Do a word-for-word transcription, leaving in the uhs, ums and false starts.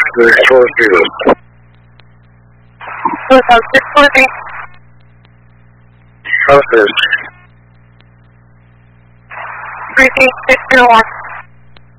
six four zero. Hotel six four zero. Office. Briefing six zero one.